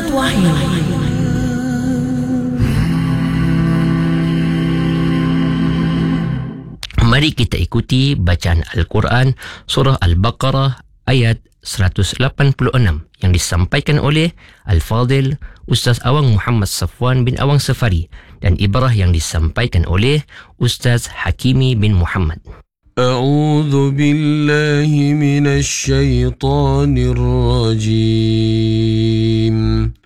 Kalimat Wahyu. Mari kita ikuti bacaan Al-Quran Surah Al-Baqarah ayat 186 yang disampaikan oleh Al-Fadil Ustaz Awang Muhammad Safwan bin Awang Safari dan ibrah yang disampaikan oleh Ustaz Hakimi bin Muhammad. أعوذ بالله من الشيطان الرجيم